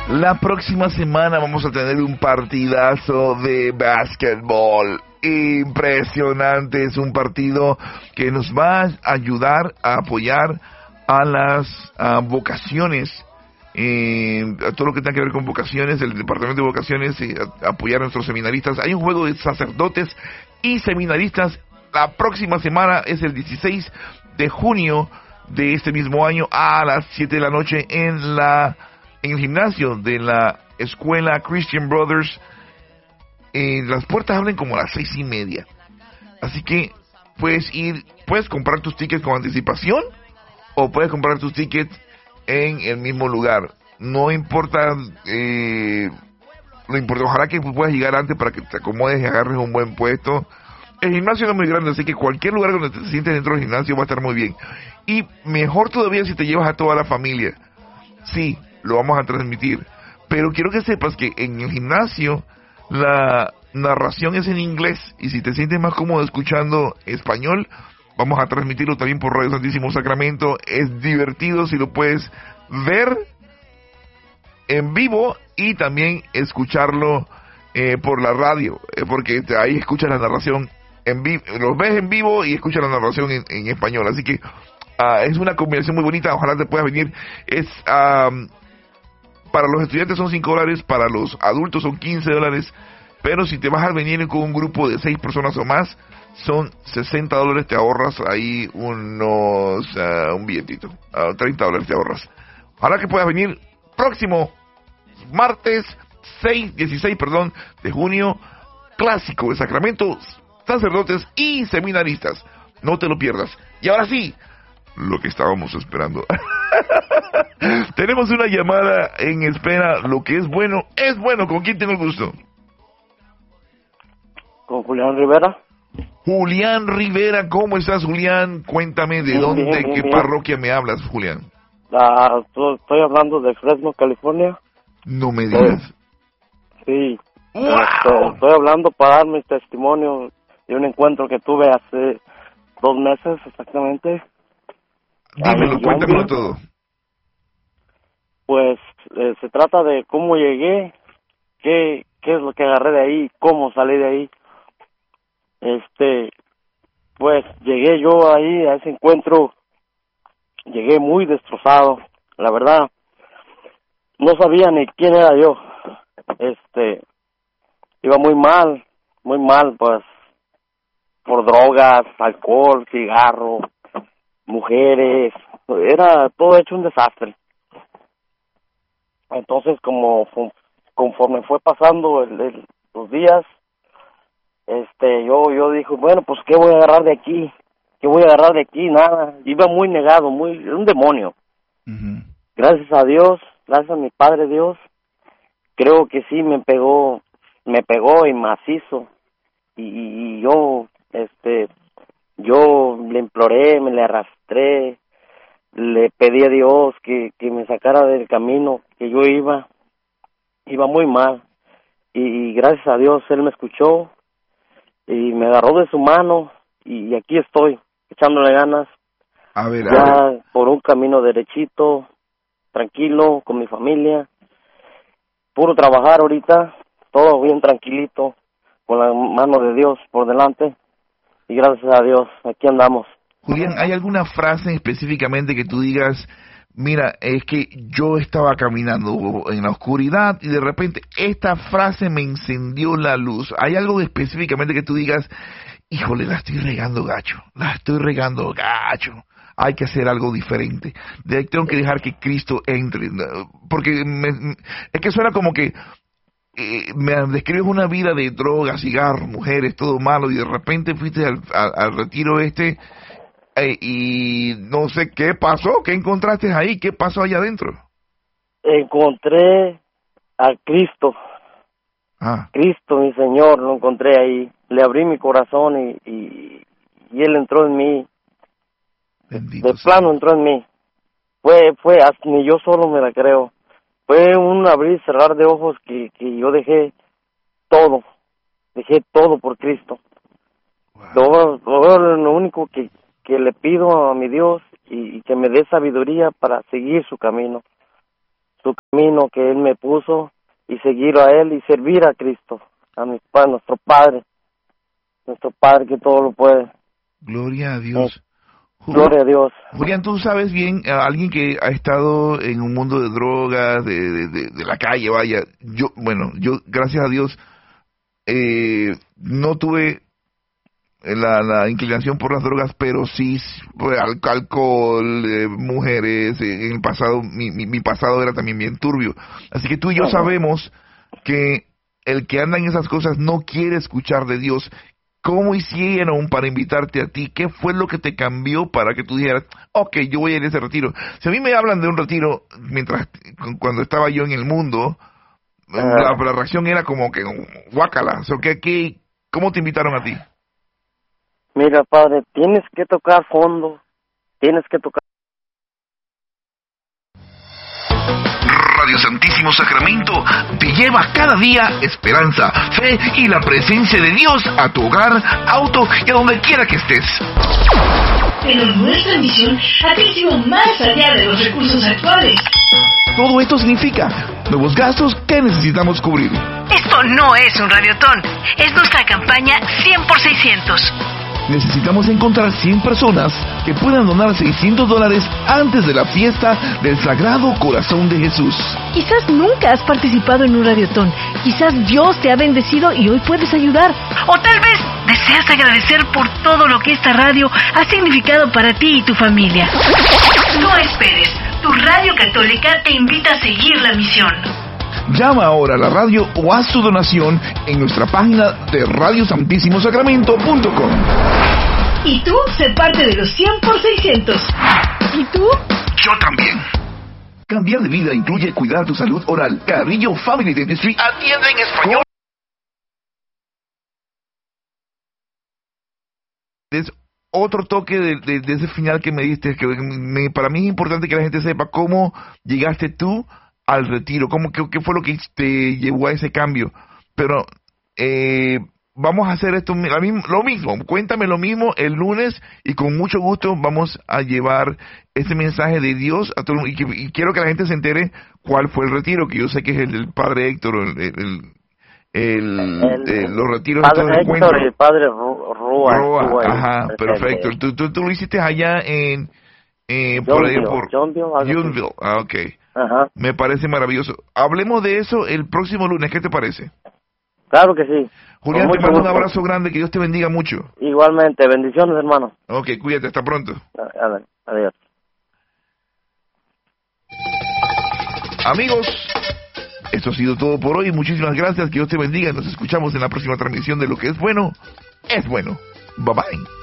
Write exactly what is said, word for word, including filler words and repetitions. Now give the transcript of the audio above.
La próxima semana vamos a tener un partidazo de básquetbol impresionante. Es un partido que nos va a ayudar a apoyar a las a vocaciones, eh, a todo lo que tenga que ver con vocaciones, el departamento de vocaciones, y a, a apoyar a nuestros seminaristas. Hay un juego de sacerdotes y seminaristas. La próxima semana es el dieciséis de junio de este mismo año a las siete de la noche en la en el gimnasio de la escuela Christian Brothers. Eh, las puertas abren como a las seis y media, así que puedes ir, puedes comprar tus tickets con anticipación o puedes comprar tus tickets en el mismo lugar. No importa, eh, lo importa, ojalá que puedas llegar antes para que te acomodes y agarres un buen puesto. El gimnasio no es muy grande, así que cualquier lugar donde te sientes dentro del gimnasio va a estar muy bien. Y mejor todavía si te llevas a toda la familia. Sí, lo vamos a transmitir, pero quiero que sepas que en el gimnasio la narración es en inglés, y si te sientes más cómodo escuchando español, vamos a transmitirlo también por Radio Santísimo Sacramento. Es divertido si lo puedes ver en vivo y también escucharlo eh, por la radio, eh, porque te, ahí escuchas la narración en vivo, los ves en vivo y escuchas la narración en, en español, así que uh, es una combinación muy bonita. Ojalá te puedas venir. Es um, para los estudiantes son cinco dólares, para los adultos son quince dólares, pero si te vas a venir con un grupo de seis personas o más, son sesenta dólares, te ahorras ahí unos, uh, un billetito, uh, treinta dólares te ahorras. Ojalá que puedas venir próximo martes seis, dieciséis, perdón, de junio, clásico de Sacramento, sacerdotes y seminaristas. No te lo pierdas. Y ahora sí, lo que estábamos esperando. Tenemos una llamada en espera. Lo que es bueno, es bueno. ¿Con quién tengo el gusto? Con Julián Rivera. Julián Rivera, ¿cómo estás, Julián? Cuéntame de Bien, dónde, bien, bien, qué bien. parroquia me hablas, Julián. Ah, to- estoy hablando de Fresno, California. No me digas. Sí. ¡Wow! Este, estoy hablando para dar mi testimonio de un encuentro que tuve hace dos meses exactamente. Dímelo, Ahí, cuéntamelo Youngville. todo. Pues eh, se trata de cómo llegué, qué, qué es lo que agarré de ahí, cómo salí de ahí. Este, pues llegué yo ahí a ese encuentro, llegué muy destrozado, la verdad. No sabía ni quién era yo. Este, iba muy mal, muy mal, pues, por drogas, alcohol, cigarro, mujeres, era todo hecho un desastre. Entonces, como conforme fue pasando el, el, los días, este, yo yo dije, bueno, pues, ¿qué voy a agarrar de aquí? ¿Qué voy a agarrar de aquí? Nada. Iba muy negado, muy, era un demonio. Uh-huh. Gracias a Dios, gracias a mi Padre Dios, creo que sí me pegó, me pegó y macizo. Y, y, y yo, este, yo le imploré, me le arrastré, le pedí a Dios que, que me sacara del camino que yo iba, iba muy mal. Y, y gracias a Dios Él me escuchó y me agarró de su mano y, y aquí estoy, echándole ganas. A ver, ya a ver. por un camino derechito, tranquilo, con mi familia, puro trabajar ahorita, todo bien tranquilito, con la mano de Dios por delante, y gracias a Dios, aquí andamos. Julián, ¿hay alguna frase específicamente que tú digas, mira, es que yo estaba caminando en la oscuridad y de repente esta frase me encendió la luz? ¿Hay algo específicamente que tú digas, híjole, la estoy regando gacho, la estoy regando gacho? Hay que hacer algo diferente. De, tengo que dejar que Cristo entre. Porque me, es que suena como que eh, me describes una vida de drogas, cigarros, mujeres, todo malo, y de repente fuiste al, al, al retiro este eh, y no sé qué pasó, qué encontraste ahí, qué pasó allá adentro. Encontré a Cristo. Ah. Cristo, mi Señor, lo encontré ahí. Le abrí mi corazón y, y, y Él entró en mí. Bendito de plano Señor. entró en mí. Fue, fue, hasta ni yo solo me la creo. Fue un abrir y cerrar de ojos que, que yo dejé todo. Dejé todo por Cristo. Wow. Todo, todo lo único que, que le pido a mi Dios y, y que me dé sabiduría para seguir su camino. su camino que Él me puso y seguir a Él y servir a Cristo, a mi Padre, nuestro Padre, nuestro Padre que todo lo puede. Gloria a Dios. Eh, Gloria a Dios. Julián, tú sabes bien, a alguien que ha estado en un mundo de drogas, de, de, de, de la calle, vaya, yo, bueno, yo, gracias a Dios, eh, no tuve la, la inclinación por las drogas, pero sí, pues, al, alcohol, eh, mujeres, eh, en el pasado, mi, mi, mi pasado era también bien turbio. Así que tú y yo Ajá. sabemos que el que anda en esas cosas no quiere escuchar de Dios. ¿Cómo hicieron para invitarte a ti? ¿Qué fue lo que te cambió para que tú dijeras, ok, yo voy a ir a ese retiro? Si a mí me hablan de un retiro, mientras cuando estaba yo en el mundo, uh, la, la reacción era como que, guácala. O sea, ¿qué, qué, ¿cómo te invitaron a ti? Mira, Padre, tienes que tocar fondo, tienes que tocar. Radio Santísimo Sacramento te lleva cada día esperanza, fe y la presencia de Dios a tu hogar, auto y a donde quiera que estés. Pero nuestra misión ha crecido más allá de los recursos actuales. Todo esto significa nuevos gastos que necesitamos cubrir. Esto no es un radiotón, es nuestra campaña cien por seiscientos. Necesitamos encontrar cien personas que puedan donar seiscientos dólares antes de la fiesta del Sagrado Corazón de Jesús. Quizás nunca has participado en un radiotón. Quizás Dios te ha bendecido y hoy puedes ayudar. O tal vez deseas agradecer por todo lo que esta radio ha significado para ti y tu familia. No esperes. Tu radio católica te invita a seguir la misión. Llama ahora a la radio o haz tu donación en nuestra página de radio santísimo sacramento punto com. Y tú, sé parte de los cien por seiscientos. ¿Y tú? Yo también. Cambiar de vida incluye cuidar tu salud oral. Carrillo Family Dentistry atiende en español. Es otro toque de, de, de ese final que me diste, que me, para mí es importante que la gente sepa cómo llegaste tú al retiro, cómo, qué, qué fue lo que te llevó a ese cambio. Pero eh, vamos a hacer esto lo mismo, cuéntame lo mismo el lunes y con mucho gusto vamos a llevar ese mensaje de Dios a todo, y, que, y quiero que la gente se entere cuál fue el retiro, que yo sé que es el del Padre Héctor, el, el, el, el, el los retiros Padre de Héctor encuentro. y el Padre Rúa. Roa, ajá, perfecto. Tú, tú, tú lo hiciste allá en eh, por ahí por Jonesville. Ah, ok. Ajá. Me parece maravilloso. Hablemos de eso el próximo lunes. ¿Qué te parece? Claro que sí. Julián, te mando un abrazo grande. Que Dios te bendiga mucho. Igualmente. Bendiciones, hermano. Ok, cuídate. Hasta pronto. A ver, adiós. Amigos, esto ha sido todo por hoy. Muchísimas gracias. Que Dios te bendiga. Nos escuchamos en la próxima transmisión de Lo que es bueno, es bueno. Bye bye.